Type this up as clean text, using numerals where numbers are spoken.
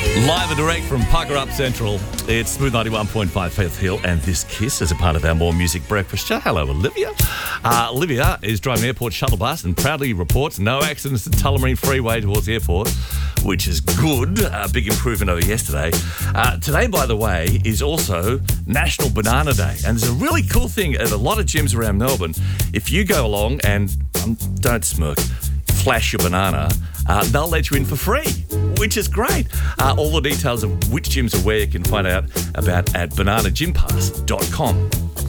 Live and direct from Pucker Up Central, it's Smooth 91.5 Faith Hill and This Kiss as a part of our More Music Breakfast show. Hello, Olivia. Olivia is driving an airport shuttle bus and proudly reports no accidents at Tullamarine Freeway towards the airport, which is good. A big improvement over yesterday. Today, by the way, is also National Banana Day. And there's a really cool thing at a lot of gyms around Melbourne. If you go along and, don't smirk, flash your banana, they'll let you in for free, which is great. All the details of which gyms are where you can find out about at bananagympass.com.